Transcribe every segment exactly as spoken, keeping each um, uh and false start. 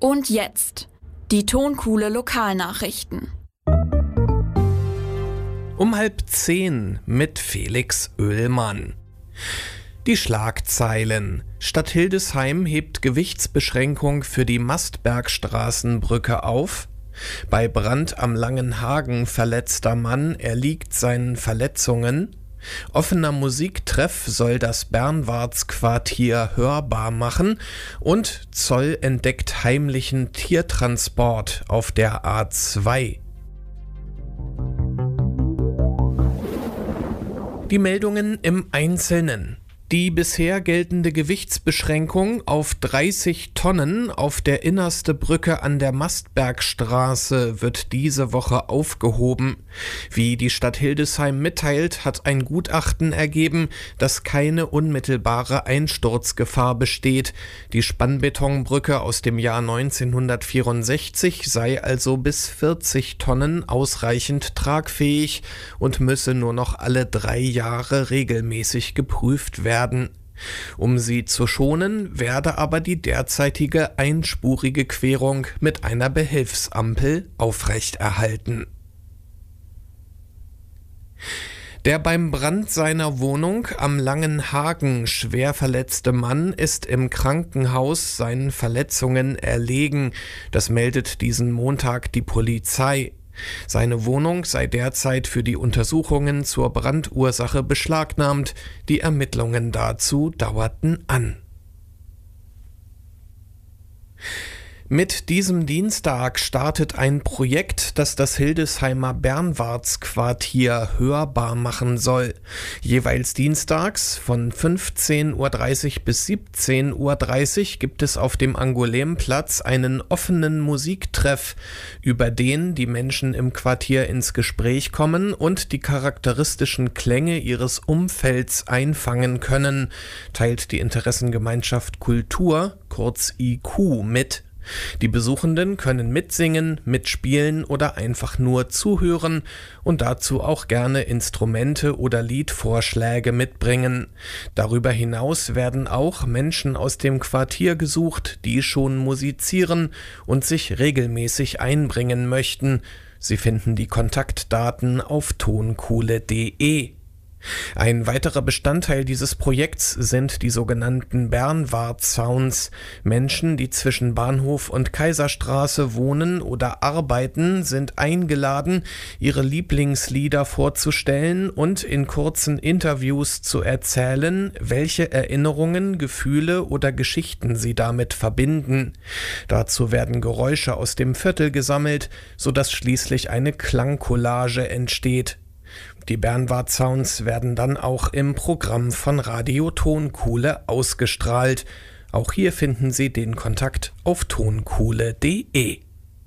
Und jetzt die Tonkuhle Lokalnachrichten. Um halb zehn mit Felix Oehlmann. Die Schlagzeilen. Stadt Hildesheim hebt Gewichtsbeschränkung für die Mastbergstraßenbrücke auf. Bei Brand am Langenhagen verletzter Mann erliegt seinen Verletzungen. Offener Musiktreff soll das Bernwartsquartier hörbar machen und Zoll entdeckt heimlichen Tiertransport auf der A zwei. Die Meldungen im Einzelnen. Die bisher geltende Gewichtsbeschränkung auf dreißig Tonnen auf der Innerste Brücke an der Mastbergstraße wird diese Woche aufgehoben. Wie die Stadt Hildesheim mitteilt, hat ein Gutachten ergeben, dass keine unmittelbare Einsturzgefahr besteht. Die Spannbetonbrücke aus dem Jahr neunzehnhundertvierundsechzig sei also bis vierzig Tonnen ausreichend tragfähig und müsse nur noch alle drei Jahre regelmäßig geprüft werden. Um sie zu schonen, werde aber die derzeitige einspurige Querung mit einer Behelfsampel aufrechterhalten. Der beim Brand seiner Wohnung am Langenhagen schwer verletzte Mann ist im Krankenhaus seinen Verletzungen erlegen. Das meldet diesen Montag die Polizei. Seine Wohnung sei derzeit für die Untersuchungen zur Brandursache beschlagnahmt. Die Ermittlungen dazu dauerten an. Mit diesem Dienstag startet ein Projekt, das das Hildesheimer Bernwartsquartier hörbar machen soll. Jeweils dienstags von fünfzehn Uhr dreißig bis siebzehn Uhr dreißig gibt es auf dem Angoulême-Platz einen offenen Musiktreff, über den die Menschen im Quartier ins Gespräch kommen und die charakteristischen Klänge ihres Umfelds einfangen können, teilt die Interessengemeinschaft Kultur, kurz I Q, mit. Die Besuchenden können mitsingen, mitspielen oder einfach nur zuhören und dazu auch gerne Instrumente oder Liedvorschläge mitbringen. Darüber hinaus werden auch Menschen aus dem Quartier gesucht, die schon musizieren und sich regelmäßig einbringen möchten. Sie finden die Kontaktdaten auf tonkuhle punkt de. Ein weiterer Bestandteil dieses Projekts sind die sogenannten Bernward-Sounds. Menschen, die zwischen Bahnhof und Kaiserstraße wohnen oder arbeiten, sind eingeladen, ihre Lieblingslieder vorzustellen und in kurzen Interviews zu erzählen, welche Erinnerungen, Gefühle oder Geschichten sie damit verbinden. Dazu werden Geräusche aus dem Viertel gesammelt, sodass schließlich eine Klangcollage entsteht. Die Bernward-Sounds werden dann auch im Programm von Radio Tonkuhle ausgestrahlt. Auch hier finden Sie den Kontakt auf tonkuhle punkt de.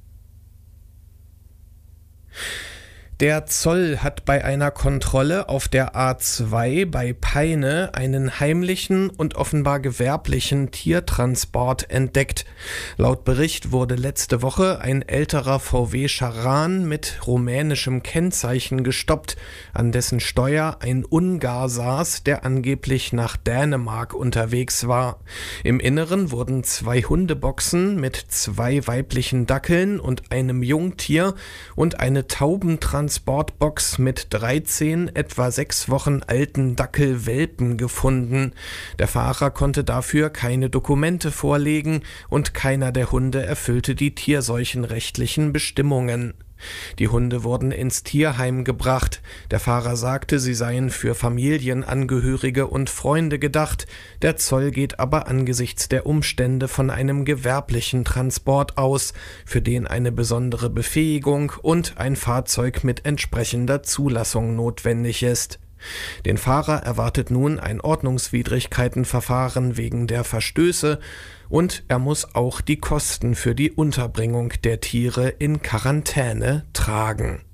Der Zoll hat bei einer Kontrolle auf der A zwei bei Peine einen heimlichen und offenbar gewerblichen Tiertransport entdeckt. Laut Bericht wurde letzte Woche ein älterer V W Charan mit rumänischem Kennzeichen gestoppt, an dessen Steuer ein Ungar saß, der angeblich nach Dänemark unterwegs war. Im Inneren wurden zwei Hundeboxen mit zwei weiblichen Dackeln und einem Jungtier und eine Taubentransportbox mit dreizehn etwa sechs Wochen alten Dackelwelpen gefunden. Der Fahrer konnte dafür keine Dokumente vorlegen und keiner der Hunde erfüllte die tierseuchenrechtlichen Bestimmungen. Die Hunde wurden ins Tierheim gebracht. Der Fahrer sagte, sie seien für Familienangehörige und Freunde gedacht. Der Zoll geht aber angesichts der Umstände von einem gewerblichen Transport aus, für den eine besondere Befähigung und ein Fahrzeug mit entsprechender Zulassung notwendig ist. Den Fahrer erwartet nun ein Ordnungswidrigkeitenverfahren wegen der Verstöße und er muss auch die Kosten für die Unterbringung der Tiere in Quarantäne tragen.